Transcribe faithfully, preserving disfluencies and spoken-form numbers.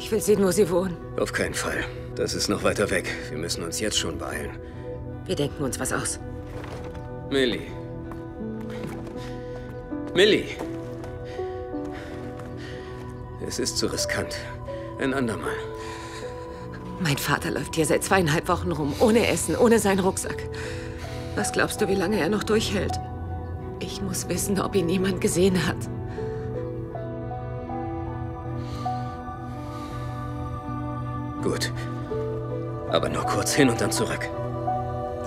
Ich will sehen, wo sie wohnen. Auf keinen Fall. Das ist noch weiter weg. Wir müssen uns jetzt schon beeilen. Wir denken uns was aus. Millie. Millie. Es ist zu riskant. Ein andermal. Mein Vater läuft hier seit zweieinhalb Wochen rum, ohne Essen, ohne seinen Rucksack. Was glaubst du, wie lange er noch durchhält? Ich muss wissen, ob ihn jemand gesehen hat. Gut. Aber nur kurz hin und dann zurück.